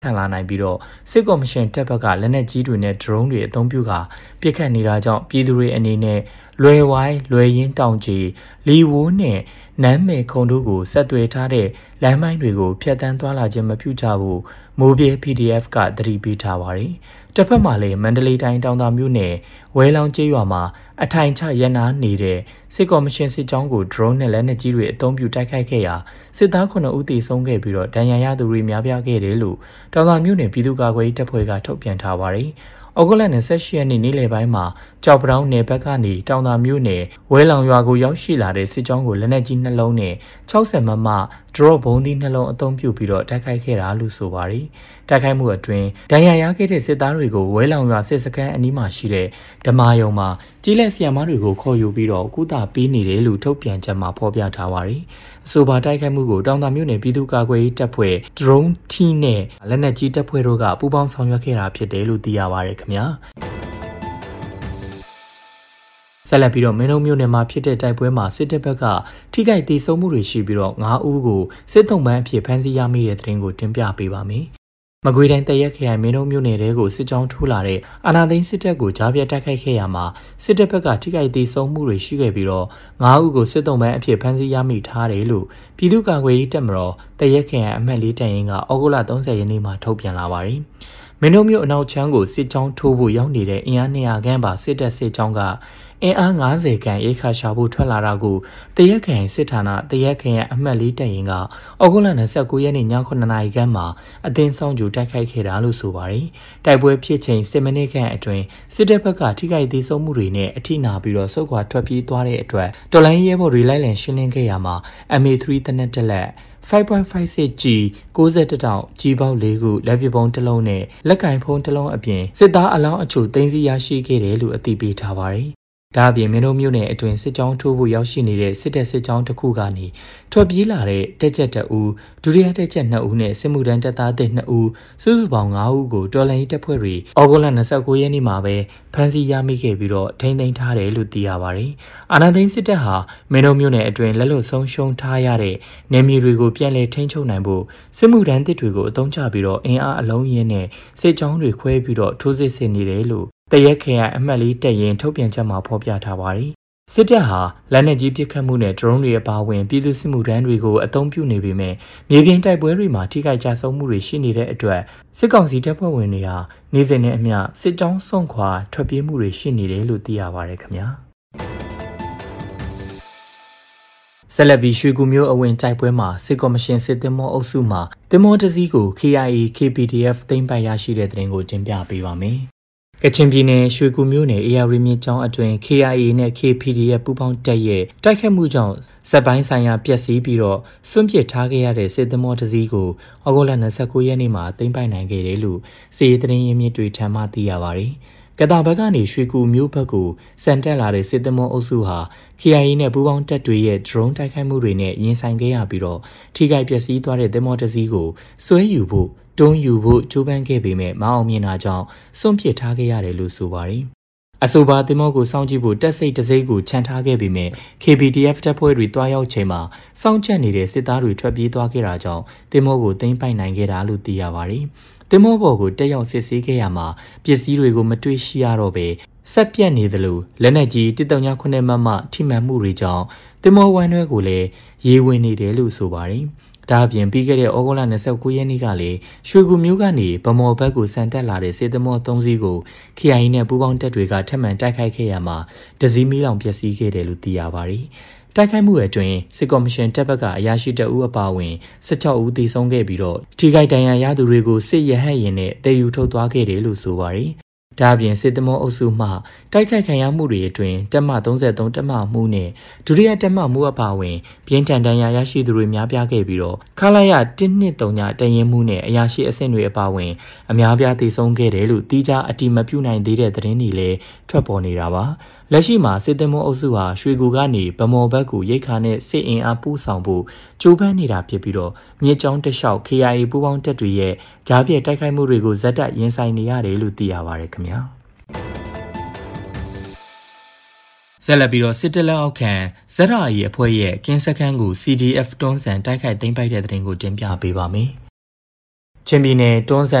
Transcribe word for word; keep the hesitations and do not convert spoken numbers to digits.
ထန်လာနိုင်ပြီးတော့စစ်ကော်မရှင်တပ်ဘက်ကလက်နက်ကြီးတွေနဲ့ drone တွေအသုံးပြုကာပစ်ခတ်နေတာကြောင့်ပြည်သူတွေအနေနဲ့လွယ်ဝိုင်းလွယ်ရင်းတောင်ကြီးလီဝိုးနဲ့နမ်းမယ်ခုံတို့ကိုဆက်သွယ်ထားတဲ့လမ်းမိုင်းတွေကိုဖျက်ဆီးသွားလာခြင်းမပြုကြဘူးမိုးပြေ P D F ကသတိပေးထားပါတယ်။တစ်ဖက်မှာလည်းမန္တလေးတိုင်းတောင်သာမြို့နယ်ဝဲလောင်ကျေးရွာမှာအထိုင်ချရန်နာနေတဲ့စစ်ကော်မရှင်စစ်ကြောင်းကို drone နဲ့လက်နက်ကြီးတွေအသုံးပြုတိုက်ခိုက်ခဲ့ရာစစ်သားခုနှစ်ဦးသေဆုံးခဲ့ပြီးတော့ဒဏ်ရာရသူတွေများပြားခဲ့တယ်လို့တောင်သာမြို့နယ်ပြည်သူ့ကာကွယ်ရေးတပ်ဖွဲ့ကထုတ်ပြန်ထားပါတယ်။ဩဂုတ်လ၂၈ရက်နေ့နေ့လယ်ပိုင်းမှာကြောက်ပတောင်းနယ်ဘက်ကနေတောင်သာမြို့နယ်ဝဲလောင်ရွာကိုရောက်ရှိလာတဲ့စစ်ကြောင်းကိုလက်နက်ကြီးနှလုံးနဲ့၆၀မမ drop ဘုံသီးနှလုံးအသုံးပြုပြီးတော့တိုက်ခိုက်ခဲ့တာလို့ဆိုပါတယ်။တိုက်ခိုက်မှုအတွင်းဒဏ်ရာရခဲ့တဲ့စစ်သားတွေကိုဝဲလောင်ရွာစစ်စခန်းအနီးမှာရှိတဲ့ဓမာယုံမှာကြီးလက်ဆီယမ်မတွေကိုခေါ်ယူပြီးတော့ကုသပေးနေတယ်လို့ထုတ်ပြန်ချက်မှာဖော်ပြထားပါတယ်။အဆိုပါတိုက်ခိုက်မှုကိုတောင်သာမြို့နယ်ပြည်သူ့ကာကွယ်ရေးတပ်ဖွဲ့ drone team နဲ့လက်နက်ကြီးတပ်ဖွဲ့တို့ကပူးပေါင်းဆောင်ရွက်ခဲ့တာဖြစ်တယ်လို့သိရပါတယ်ခင်ဗျာ။ဆက်လက်ပြီးတော့မင်းတို့မြို့နယ်မှာဖြစ်တဲ့တိုက်ပွဲမှာစစ်တပ်ဘက်ကထိခိုက်ဒေဆုံးမှုတွေရှိပြီးတော့၅ဦးကိုစစ်တုံးပန်းအဖြစ်ဖမ်းဆီးရမိတဲ့သတင်းကိုတင်ပြပေးပါမယ်။မကွေးတိုင်းတရက်ခရိုင်မင်းတို့မြို့နယ်တဲကိုစစ်ကြောင်းထိုးလာတဲ့အာဏာသိမ်းစစ်တပ်ကိုကြားပြတ်တိုက်ခိုက်ခဲ့ရမှာစစ်တပ်ဘက်ကထိခိုက်ဒေဆုံးမှုတွေရှိခဲ့ပြီးတော့၅ဦးကိုစစ်တုံးပန်းအဖြစ်ဖမ်းဆီးရမိထားတယ်လို့ပြည်သူ့ကာကွယ်ရေးတပ်မတော်တရက်ခရိုင်အမှတ်လေးတပ်ရင်းကဩဂုတ်လ၃၀ရက်နေ့မှာထုတ်ပြန်လာပါတယ်။မင်းတို့မြို့အနောက်ချမ်းကိုစစ်ကြောင်းထိုးဖို့ရောက်နေတဲ့အင်အား၂ရာခန့်ပါစစ်တပ်စစ်ကြောင်းကအင်အား၅၀ခန့်ရိခါရှာဖို့ထွက်လာတာကိုတရက်ခရိုင်စစ်ဌာနတရက်ခရိုင်အမှတ်လေးတပ်ရင်းကဩဂုတ်လ၂၉ရက်နေ့ညခုနှစ်နာရီခန့်မှာအသင်းဆောင်ကြိုတိုက်ခိုက်ခဲ့တာလို့ဆိုပါတယ်။တိုက်ပွဲဖြစ်ချိန်၁၀မိနစ်ခန့်အတွင်းစစ်တပ်ဘက်ကထိခိုက်သေးဆုံးမှုတွေနဲ့အထိနာပြီးတော့စုခွာထွက်ပြေးသွားတဲ့အတွက်တော်လိုင်းရဲဘော်တွေလိုက်လံရှင်းလင်းခဲ့ရမှာ M A ၃ တနက်တက်လက်five point five six G ၉၁တောင်ကြီးပေါက်၄ခုလက်ပစ်ပုံးတစ်လုံးနဲ့လက်ကင်ဖုံးတစ်လုံးအပြင်စစ်သားအလောင်းအချို့သိမ်းဆည်းရရှိခဲ့တယ်လို့အသိပေးထားပါတယ်။ဒါအပြင်မင်းတို့မြို့နယ်အတွင်းစစ်ကြောင်းထိုးဖို့ရောက်ရှိနေတဲ့စစ်တပ်စစ်ကြောင်းတစ်ခုကနေထွက်ပြေးလာတဲ့တက်ချက်တအူဒုတိယတက်ချက်နှစ်ဦးနဲ့စစ်မှုထမ်းတပ်သားတစ်နှစ်ဦးစုစုပေါင်း၅ဦးကိုတော်လှန်ရေးတပ်ဖွဲ့တွေဩဂုတ်လ၂၉ရက်နေ့မှာပဲဖမ်းဆီးရမိခဲ့ပြီးတော့ထိန်းသိမ်းထားတယ်လို့သိရပါတယ်။အာဏာသိမ်းစစ်တပ်ဟာမင်းတို့မြို့နယ်အတွင်းလက်လွတ်ဆုံးရှုံးထားရတဲ့နယ်မြေတွေကိုပြန်လည်ထိန်းချုပ်နိုင်ဖို့စစ်မှုထမ်းတစ်တွေကိုအသုံးချပြီးတော့အင်အားအလုံးရင်းနဲ့စစ်ကြောင်းတွေခွဲပြီးတော့ထိုးစစ်ဆင်နေတယ်လို့တရက်ခရိုင်အမှတ်လေးတပ်ရင်းထုတ်ပြန်ချက်မှာဖော်ပြထားပါတယ်။စစ်တပ်ဟာလက်နက်ကြီးပစ်ခတ်မှုနဲ့ drone တွေအပါအဝင်ပြည်သူ့စစ်မှုထမ်းတွေကိုအသုံးပြုနေပေမဲ့မြေပြင်တိုက်ပွဲတွေမှာထိခိုက်ကြဆုံးမှုတွေရှိနေတဲ့အတွက်စစ်ကောင်စီတပ်ဖွဲ့ဝင်တွေဟာနေ့စဉ်နဲ့အမျှစစ်ကြောင်းစွန့်ခွာထွက်ပြေးမှုတွေရှိနေတယ်လို့သိရပါတယ်ခင်ဗျာ။ဆက်လက်ပြီးရွှေကူမျိုးအဝင်တိုက်ပွဲမှာစစ်ကော်မရှင်စစ်သင်္ဘောအုပ်စုမှသင်္ဘောတစ်စီးကို K I A K P D F သိမ်းပိုက်ရရှိတဲ့သတင်းကိုတင်ပြပေးပါမယ်။ကချင်ပြည်နယ်ရွှေကူမြို့နယ်အေယာရီမြစ်ကျောင်းအတွင်း K I A နဲ့ K P D F ပူးပေါင်းတပ်ရဲ့တိုက်ခတ်မှုကြောင့်စက်ပိုင်းဆိုင်ရာပျက်စီးပြီးတော့စွန့်ပစ်ထားခဲ့ရတဲ့စစ်သင်္ဘောတစ်စီးကိုဩဂုတ်လ၂၉ရက်နေ့မှာသိမ်းပိုက်နိုင်ခဲ့တယ်လို့စစ်ရေးသတင်းရင်းမြစ်တွေထံမှသိရပါတယ်။ကတာဘက်ကနေရွှေကူမြို့ဘက်ကိုစံတက်လာတဲ့စစ်သင်္ဘောအုပ်စုဟာ K I A နဲ့ပူးပေါင်းတပ်တွေရဲ့ drone တိုက်ခိုက်မှုတွေနဲ့ရင်ဆိုင်ခဲ့ရပြီးတော့ထိခိုက်ပျက်စီးသွားတဲ့သင်္ဘောတစ်စီးကိုဆွဲယူဖို့တွန်းယူဖို့ကြိုးပမ်းခဲ့ပေမဲ့မအောင်မြင်တာကြောင့်စွန့်ပစ်ထားခဲ့ရတယ်လို့ဆိုပါတယ်။အဆိုပါသင်္ဘောကိုစောင့်ကြည့်ဖို့တပ်စိတ်တစိမ့်ကိုခြံထားခဲ့ပေမဲ့ K P D F တပ်ဖွဲ့တွေတွားရောက်ချိန်မှာစောင့်ကြပ်နေတဲ့စစ်သားတွေထွက်ပြေးသွားခဲ့တာကြောင့်သင်္ဘောကိုသိမ်းပိုက်နိုင်ခဲ့တာလို့သိရပါတယ်။သင်္ဘောပေါ်ကိုတက်ရောက်စစ်ဆေးခဲ့ရမှာပစ္စည်းတွေကိုမတွေ့ရှိရတော့ပဲဆက်ပြတ်နေသလိုလက်နက်ကြီးတစ်တုံညခုနှစ်မမထိမှန်မှုတွေကြောင့်သင်္ဘောဝမ်းတွဲကိုလည်းရေဝင်နေတယ်လို့ဆိုပါတယ်။ဒါအပြင်ပြီးခဲ့တဲ့ဩဂုတ်လ၂၉ရက်နေ့ကလည်းရွှေကူမျိုးကနေဗမော်ဘက်ကိုစံတက်လာတဲ့စစ်သင်္ဘော၃စီးကို K I A နဲ့ပူးပေါင်းတပ်တွေကထပ်မံတိုက်ခိုက်ခဲ့ရမှာတစည်းမီးလောင်ပျက်စီးခဲ့တယ်လို့သိရပါတယ်။တိုက်ခိုက်မှုအတွင်းစစ်ကော်မရှင်တပ်ဘက်ကအရာရှိတအုပ်အပါအဝင်၁၆ဦးသေဆုံးခဲ့ပြီးတော့ထိခိုက်ဒဏ်ရာရသူတွေကိုစစ်ရဟတ်ရင်နဲ့တည်ယူထုတ်သွားခဲ့တယ်လို့ဆိုပါတယ်။ဒါအပြင်စစ်သမောအုပ်စုမှတိုက်ခိုက်ခံရမှုတွေအတွင်းတပ်မ၃၃တပ်မမှုနဲ့ဒုတိယတပ်မမှုအပါအဝင်ပြင်းထန်ဒဏ်ရာရရှိသူတွေများပြားခဲ့ပြီးတော့ခလာရ၁၂၃ညတရင်မှုနဲ့အရာရှိအဆင့်တွေအပါအဝင်အများပြားသေဆုံးခဲ့တယ်လို့တိကျအတိမပြုနိုင်သေးတဲ့သတင်းတွေလည်းထွက်ပေါ်နေတာပါလက်ရှိမှာစစ်သမောအုပ်စုဟာရွှေကူကနေဗမော်ဘက်ကိုရိတ်ခါနဲ့စစ်အင်အားပို့ဆောင်ဖို့ကြိုးပမ်းနေတာဖြစ်ပြီးတော့မြစ်ကြောင်းတလျှောက် K I A ပူးပေါင်းတပ်တွေရဲ့ကြားပြတ်တိုက်ခိုက်မှုတွေကိုဇက်တက်ရင်ဆိုင်နေရတယ်လို့သိရပါတယ်ခင်ဗျာဆက်လက်ပြီးတော့စစ်တလက်အောက်ခံဇက်ရာအီအဖွဲ့ရဲ့ကင်းစခန်းကို C D F တွန်းဆန်တိုက်ခိုက်သိမ်းပိုက်တဲ့တဲ့တင်ကိုတင်ပြပေးပါမယ်ချင်းပြည်နယ်တွန်းဆန်